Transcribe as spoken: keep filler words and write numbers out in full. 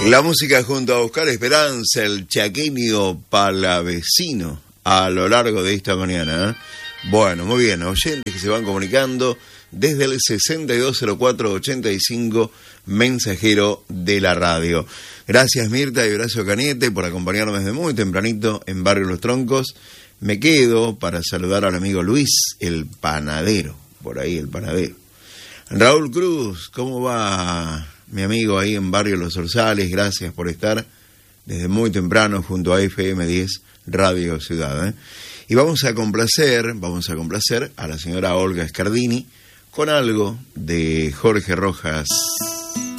La música junto a Oscar Esperanza, el chaqueño palavecino, a lo largo de esta mañana, ¿eh? Bueno, muy bien, oyentes que se van comunicando desde el sesenta y dos cero cuatro ochenta y cinco, mensajero de la radio. Gracias Mirta y Horacio Cañete por acompañarnos desde muy tempranito en Barrio Los Troncos. Me quedo para saludar al amigo Luis, el panadero, por ahí el panadero. Raúl Cruz, ¿cómo va mi amigo ahí en Barrio Los Orzales? Gracias por estar desde muy temprano junto a F M diez Radio Ciudad, ¿eh? Y vamos a complacer, vamos a complacer a la señora Olga Scardini con algo de Jorge Rojas.